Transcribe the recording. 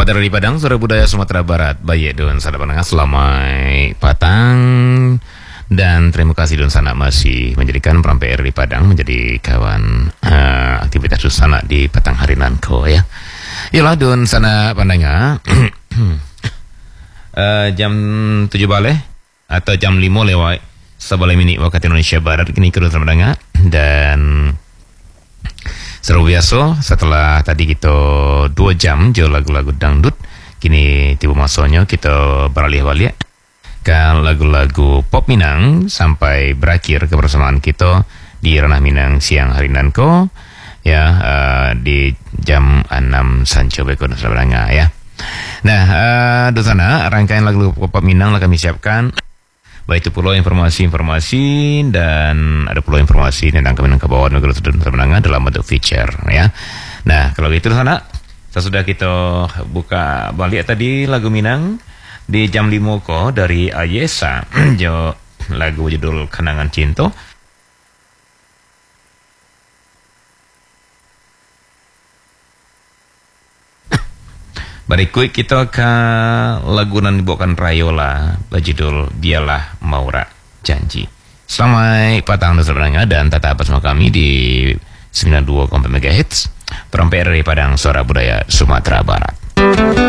dari Padang, Suara Budaya Sumatera Barat. Baik, Don Sana Panang, selamat patang. Dan terima kasih Don Sana masih menjadikan peran PR di Padang menjadi kawan aktivitas Don Sana di Patang hari nanko ya. Yalah Don Sana Pandanga. Jam 7 balik atau jam 5 lewat 11 minit waktu Indonesia Barat kini ke Don Sana Pandanga. Dan seru biasa setelah tadi kita 2 jam jual lagu-lagu dangdut, kini tiba masanya kita beralih balik ke lagu-lagu pop Minang sampai berakhir kebersamaan kita di Ranah Minang siang hari nanko ya, di jam 6 Sancho Beko Nusa ya. Nah, di sana rangkaian lagu pop Minang lah kami siapkan. Baik itu pula informasi-informasi dan ada pula informasi tentang Minang Kebawah negara Nusa dalam bentuk feature ya. Nah, kalau gitu di sana sesudah kita buka balik tadi lagu Minang di jam 5 ko dari Ayesa jo lagu judul Kenangan Cinta. Berikut kita ke lagu nan dibawakan Rayola berjudul Biarlah Maura Janji. Selamat patang dan tetap bersama kami di 92,4 MHz Perampai dari Padang Suara Budaya Sumatera Barat.